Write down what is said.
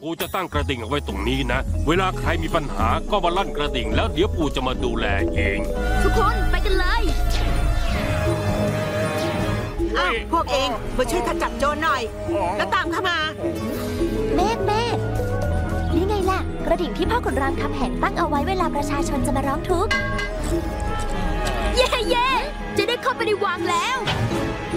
ปู่จะตั้งกระดิ่งเอาไว้ตรงนี้นะเวลาใครมีปัญหาก็มาลั่นกระดิ่งแล้วเดี๋ยวปู่จะมาดูแลเองทุกคนไปกันเลยอ้าวพวกเองมาช่วยขจัดโจรหน่อย แล้วตามเข้ามาเมฆนี่ไงล่ะ กระดิ่งที่พ่อขุนรามคำแหงตั้งเอาไว้เวลาประชาชนจะมาร้องทุกข์เย่จะได้เข้าไปในวังแล้ว